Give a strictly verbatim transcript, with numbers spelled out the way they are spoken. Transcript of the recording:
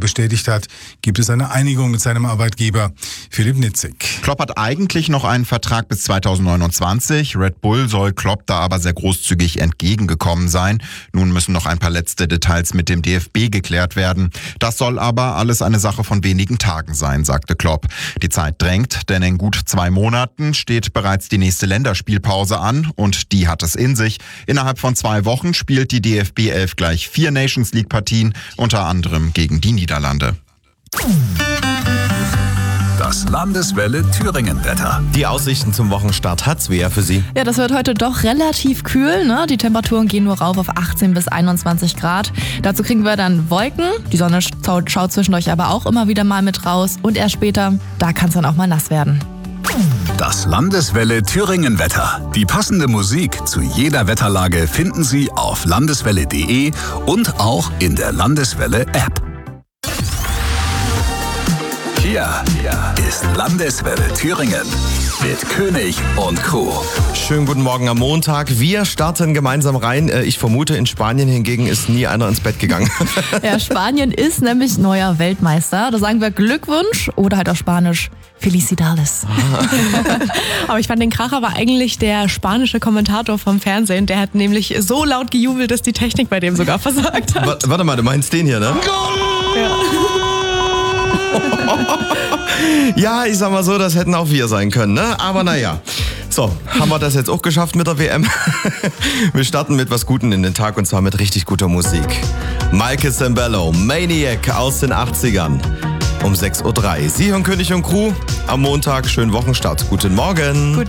bestätigt hat, gibt es eine Einigung mit seinem Arbeitgeber Philipp Nitzig. Klopp hat eigentlich noch einen Vertrag bis zweitausendneunundzwanzig. Red Bull soll Klopp da aber sehr großzügig entgegengekommen sein. Nun müssen noch ein paar letzte Details mit dem D F B geklärt werden. Das soll aber alles eine Sache von wenigen Tagen sein, sagte Klopp. Die Zeit drängt, denn in gut zwei Monaten steht bereits die nächste Länderspielpause an und die hat es in sich. Innerhalb von zwei Wochen spielt die D F B elf gleich vier Nations League Partien, unter anderem gegen die Niederlande. Das Landeswelle Thüringen-Wetter. Die Aussichten zum Wochenstart hat's wer für Sie? Ja, das wird heute doch relativ kühl, ne? Die Temperaturen gehen nur rauf auf achtzehn bis einundzwanzig Grad. Dazu kriegen wir dann Wolken. Die Sonne schaut, schaut zwischendurch aber auch immer wieder mal mit raus. Und erst später, da kann es dann auch mal nass werden. Das Landeswelle Thüringen-Wetter. Die passende Musik zu jeder Wetterlage finden Sie auf landeswelle punkt de und auch in der Landeswelle-App. Hier ist Landeswelle Thüringen mit König und Crew. Schönen guten Morgen am Montag. Wir starten gemeinsam rein. Ich vermute, in Spanien hingegen ist nie einer ins Bett gegangen. Ja, Spanien ist nämlich neuer Weltmeister. Da sagen wir Glückwunsch oder halt auf Spanisch Felicidades. Aber ich fand den Kracher war eigentlich der spanische Kommentator vom Fernsehen. Der hat nämlich so laut gejubelt, dass die Technik bei dem sogar versagt hat. W- warte mal, du meinst den hier, ne? Ja. Ja, ich sag mal so, das hätten auch wir sein können, ne? Aber naja. So, haben wir das jetzt auch geschafft mit der W M? Wir starten mit was Gutem in den Tag und zwar mit richtig guter Musik. Michael Sembello, Maniac aus den achtzigern. Um sechs Uhr drei. Sie hören König und Crew am Montag. Schönen Wochenstart. Guten Morgen. Guten